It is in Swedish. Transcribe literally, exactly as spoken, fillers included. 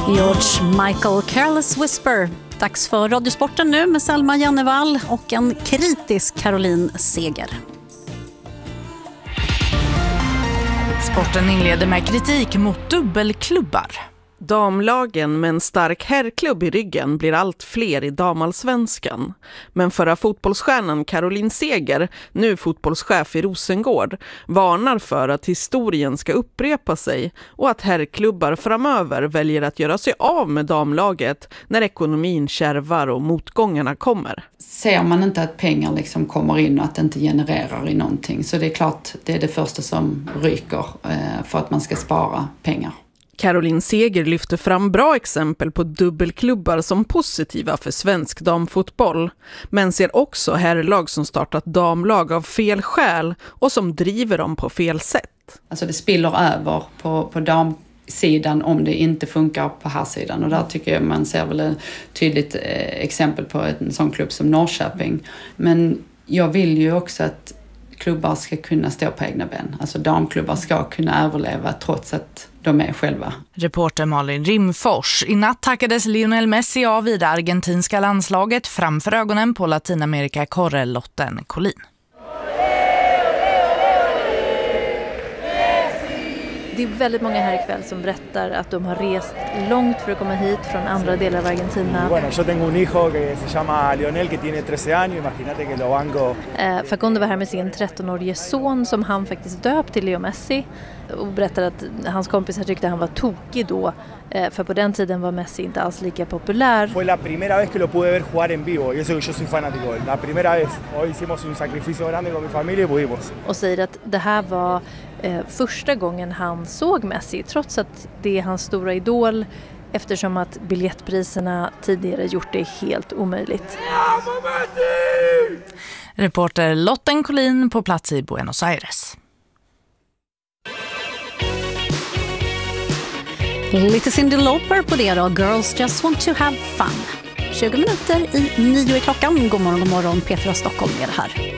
George Michael, Careless Whisper. Dags för Radiosporten nu med Selma Jannevall och en kritisk Caroline Seger. Sporten inleder med kritik mot dubbelklubbar. Damlagen med en stark herrklubb i ryggen blir allt fler i damallsvenskan. Men förra fotbollsstjärnan Caroline Seger, nu fotbollschef i Rosengård, varnar för att historien ska upprepa sig och att herrklubbar framöver väljer att göra sig av med damlaget när ekonomin kärvar och motgångarna kommer. Ser man inte att pengar liksom kommer in och att det inte genererar i någonting, så det är klart det är det första som ryker för att man ska spara pengar. Caroline Seger lyfter fram bra exempel på dubbelklubbar som positiva för svensk damfotboll, men ser också herrlag som startat damlag av fel skäl och som driver dem på fel sätt. Alltså det spiller över på, på damsidan om det inte funkar på här sidan, och där tycker jag man ser väl ett tydligt eh, exempel på en sån klubb som Norrköping. Men jag vill ju också att klubbar ska kunna stå på egna ben. Alltså damklubbar ska kunna överleva trots att de är själva. Reporter Malin Rimfors. I natt tackades Lionel Messi av i det argentinska landslaget framför ögonen på Latinamerika-korren Lotten Collin. Det är väldigt många här ikväll som berättar att de har rest långt för att komma hit från andra delar av Argentina. Bueno, yo tengo un hijo que se llama Lionel que tiene trece años, imagínate que lo banco. Eh, Facundo var här med sin tretton-årige son som han faktiskt döpt till Leo Messi och berättade att hans kompisar tyckte han var tokig då, eh, för på den tiden var Messi inte alls lika populär. Fue la primera vez que lo pude ver jugar en vivo y eso que yo soy fanático. La primera vez. Hoy hicimos un sacrificio grande con mi familia y pudimos. Och säger att det här var eh, första gången han såg Messi, trots att det är hans stora idol, eftersom att biljettpriserna tidigare gjort det helt omöjligt. Reporter Lotten Collin på plats i Buenos Aires. Lite Cyndi Lauper på det då. Girls just want to have fun. tjugo minuter i nio i klockan. God morgon, god morgon. P fyra Stockholm är det här.